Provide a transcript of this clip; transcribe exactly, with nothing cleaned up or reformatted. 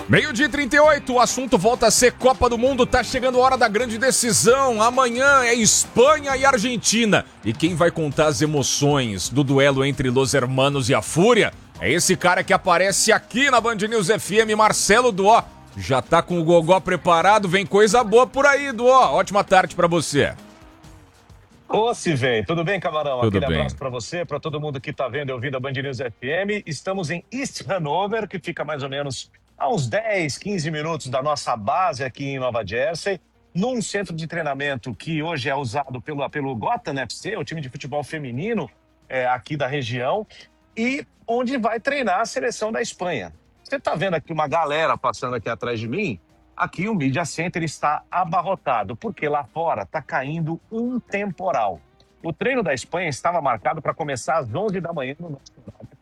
Meio-dia e trinta e oito, o assunto volta a ser Copa do Mundo, tá chegando a hora da grande decisão. Amanhã é Espanha e Argentina. E quem vai contar as emoções do duelo entre Los Hermanos e a Fúria é esse cara que aparece aqui na Band News F M, Marcelo Duó. Já tá com o gogó preparado, vem coisa boa por aí, Duó. Ótima tarde pra você. Ô, se vem. Tudo bem, camarão? Tudo Aquele bem. abraço para você, para todo mundo que está vendo e ouvindo a Band News F M. Estamos em East Hanover, que fica mais ou menos a uns dez, quinze minutos da nossa base aqui em Nova Jersey, num centro de treinamento que hoje é usado pelo, pelo Gotham F C, o time de futebol feminino é, aqui da região, e onde vai treinar a seleção da Espanha. Você está vendo aqui uma galera passando aqui atrás de mim? Aqui o Media Center está abarrotado, porque lá fora está caindo um temporal. O treino da Espanha estava marcado para começar às onze da manhã no nosso horário,